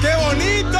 ¡Qué bonito!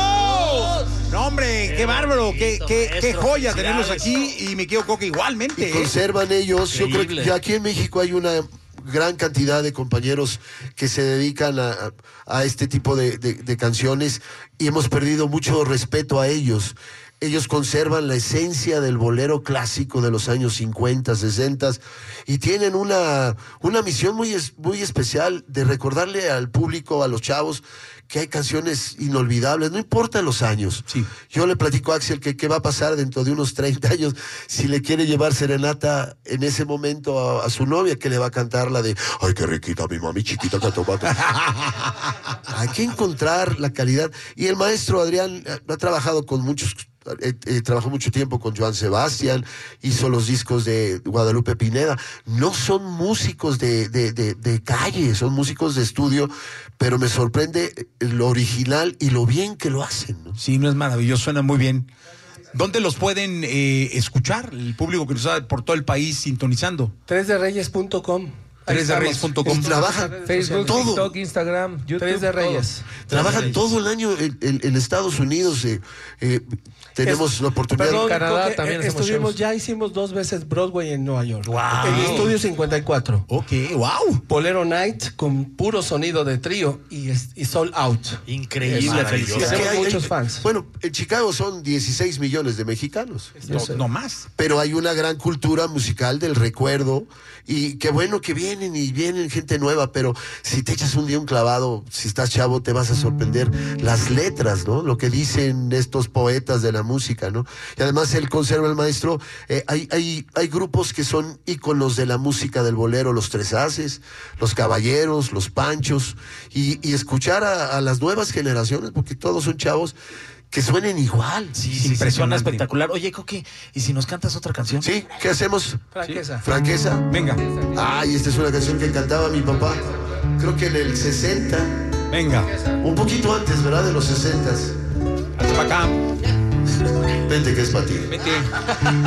No, hombre, qué bárbaro, qué joya tenerlos aquí. Y mi querido Coque igualmente. Y conservan ellos. Increíble. Yo creo que aquí en México hay una gran cantidad de compañeros que se dedican a este tipo de canciones y hemos perdido mucho respeto a ellos. Ellos conservan la esencia del bolero clásico de los años 50, 60 y tienen una misión muy especial de recordarle al público, a los chavos, que hay canciones inolvidables, no importa los años. Sí. Yo le platico a Axel que qué va a pasar dentro de unos 30 años si le quiere llevar serenata en ese momento a su novia, que le va a cantar la de ay, qué riquita mi mami chiquita que tomate. Hay que encontrar la calidad. Y el maestro Adrián ha trabajado con muchos. Trabajó mucho tiempo con Joan Sebastián, hizo los discos de Guadalupe Pineda. No son músicos de calle, son músicos de estudio, pero me sorprende lo original y lo bien que lo hacen, ¿no? Sí, no es maravilloso, suena muy bien. ¿Dónde los pueden escuchar? El público que nos está por todo el país sintonizando. 3derreyes.com. 3derreyes.com. Trabajan Facebook, todo. TikTok, Instagram, YouTube. 3 de Reyes. Trabajan todo el año en Estados Unidos. Tenemos la oportunidad. Perdón, Canadá Coque, también hacemos shows. ya hicimos 2 veces Broadway en Nueva York. Wow. En Estudio 54. Ok, wow. Bolero Night con puro sonido de trío y Sold Out. Increíble, maravilloso. felicidades. Tenemos hay- muchos fans. Bueno, en Chicago son 16 millones de mexicanos. No más. Pero hay una gran cultura musical del recuerdo y qué bueno que vienen gente nueva, pero si te echas un día un clavado, si estás chavo te vas a sorprender las letras, ¿no? Lo que dicen estos poetas de la música, ¿no? Y además él conserva, el maestro, hay grupos que son íconos de la música del bolero, los Tres Haces, los Caballeros, los Panchos, y escuchar a las nuevas generaciones, porque todos son chavos que suenen igual. Sí, Es sí, suena impresionante. espectacular. Oye, Coque, ¿y si nos cantas otra canción? ¿Sí? ¿Qué hacemos? Franqueza. Franqueza. Venga, Ay, esta es una canción que cantaba mi papá, creo que en el 60, venga. un poquito antes, ¿verdad? De los 60. Hasta para acá. Vente que es para ti. Vete.